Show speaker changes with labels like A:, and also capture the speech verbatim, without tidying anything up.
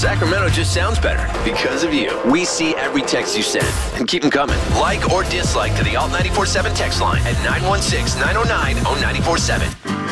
A: Sacramento just sounds better because of you. We see every text you send and keep them coming. Like or dislike to the Alt nine four seven text line at nine one six, nine oh nine, oh nine four seven.